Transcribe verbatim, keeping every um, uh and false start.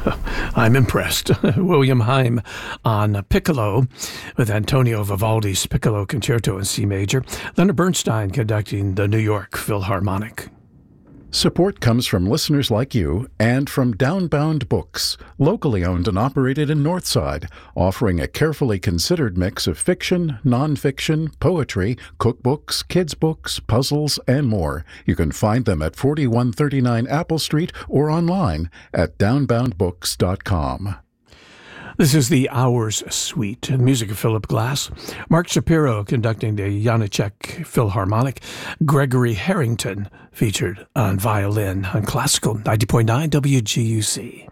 I'm impressed. William Heim on piccolo with Antonio Vivaldi's Piccolo Concerto in C major. Leonard Bernstein conducting the New York Philharmonic. Support comes from listeners like you and from Downbound Books, locally owned and operated in Northside, offering a carefully considered mix of fiction, nonfiction, poetry, cookbooks, kids' books, puzzles, and more. You can find them at forty-one thirty-nine Apple Street or online at downbound books dot com. This is the Hours Suite, music of Philip Glass. Mark Shapiro conducting the Janacek Philharmonic. Gregory Harrington featured on violin on Classical ninety point nine W G U C.